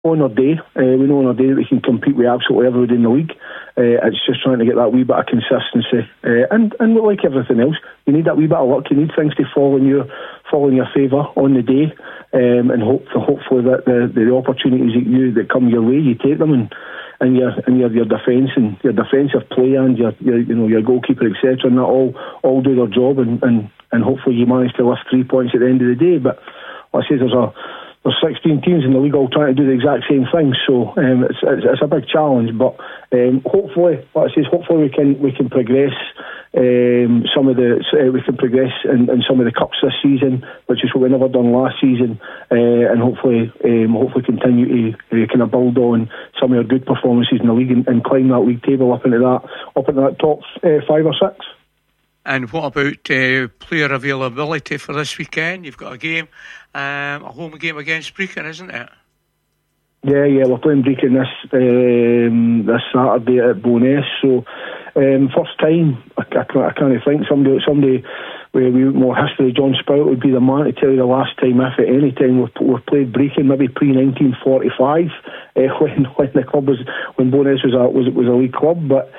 on our day. We know on our day that we can compete with absolutely everybody in the league. It's just trying to get that wee bit of consistency. And like everything else, you need that wee bit of luck. You need things to fall in your favour on the day, and hopefully that the opportunities that come your way, you take them, and your defence and your defensive play and your goalkeeper, etc., and that all do their job, and hopefully you manage to lift 3 points at the end of the day. But like I say, there's 16 teams in the league all trying to do the exact same thing, so it's a big challenge. But hopefully, like I say, hopefully we can progress. We can progress in some of the cups this season, which is what we never done last season, and hopefully continue to kind of build on some of our good performances in the league and climb that league table up into that top 5 or 6. And what about player availability for this weekend? You've got a game, a home game against Brecon, isn't it? Yeah, we're playing Brecon this Saturday at Bo'ness. So first time, I can't think somebody with a wee more history. John Sprout would be the man to tell you the last time, if at any time, we've played Brecon, maybe pre-1945, when the club when Bo'ness was a league club, but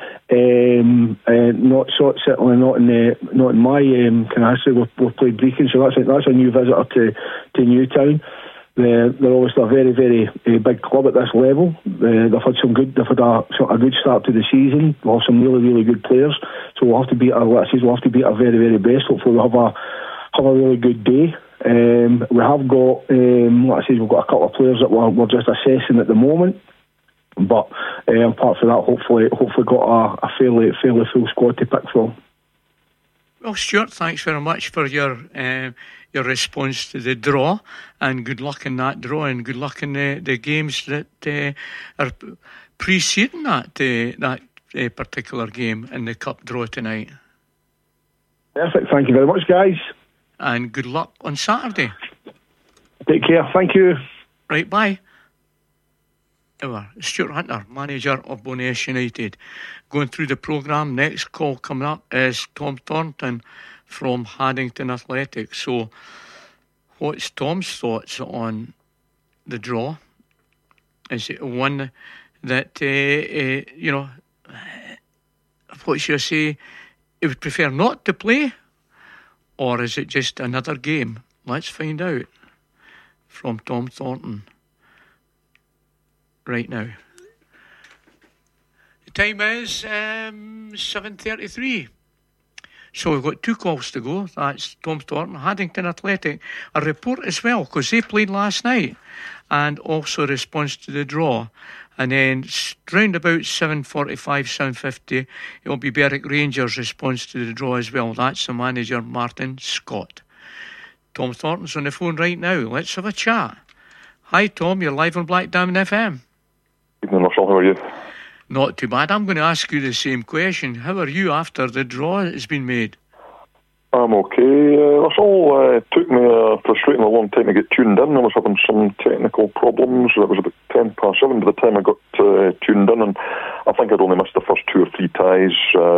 certainly not in my kind of history. We've played Brecon, so that's a new visitor to Newtown. They're obviously a very, very big club at this level. They've had a good start to the season. We'll have some really, really good players. So we'll have to beat our very, very best. Hopefully we'll have a really good day. We have got, we've got a couple of players that we're just assessing at the moment. But apart from that, hopefully got a fairly full squad to pick from. Well, Stuart, thanks very much for your response to the draw, and good luck in that draw, and good luck in the games that are preceding that particular game in the cup draw tonight. Perfect. Thank you very much, guys. And good luck on Saturday. Take care. Thank you. Right, bye. Stuart Hunter, manager of Bo'ness United. Going through the programme, next call coming up is Tom Thornton from Haddington Athletic. So what's Tom's thoughts on the draw? Is it one that, what should I say, he would prefer not to play? Or is it just another game? Let's find out from Tom Thornton right now. The time is 7:33. So we've got 2 calls to go. That's Tom Thornton, Haddington Athletic. A report as well, because they played last night, and also a response to the draw. And then round about 7:45, 7:50, it'll be Berwick Rangers' response to the draw as well. That's the manager, Martin Scott. Tom Thornton's on the phone right now. Let's have a chat. Hi, Tom. You're live on Black Diamond FM. Evening, Russell. How are you? Not too bad. I'm going to ask you the same question. How are you after the draw has been made? I'm okay. Russell, it took me a frustratingly long time to get tuned in. I was having some technical problems. It was about 7:10 by the time I got tuned in, and I think I'd only missed the first 2 or 3 ties.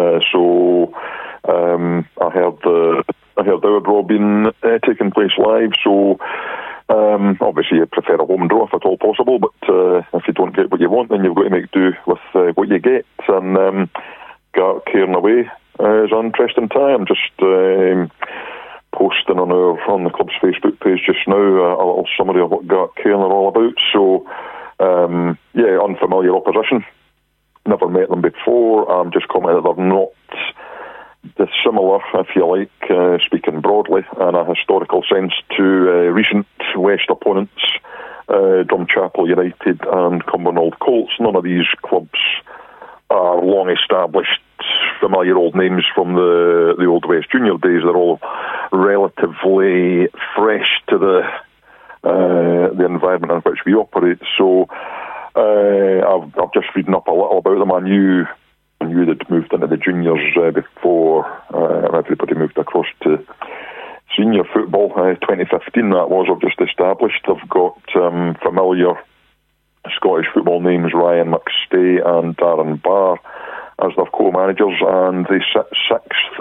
I heard our draw being taking place live. So obviously you prefer a home draw if at all possible, but if you don't get what you want, then you've got to make do with what you get. And Cairn away is an interesting tie. I'm just posting on the club's Facebook page just now a little summary of what Cairn are all about. So unfamiliar opposition, never met them before. I'm just commenting that they're not dissimilar, if you like, speaking broadly, in a historical sense, to recent West opponents, Drumchapel United and Cumbernauld Colts. None of these clubs are long established, familiar old names from the old West Junior days. They're all relatively fresh to the environment in which we operate. So I've just reading up a little about them. I knew they'd moved into the juniors before everybody moved across to senior football. 2015 that was. I've just established. They've got familiar Scottish football names, Ryan McStay and Darren Barr, as their co-managers, and they sit 6th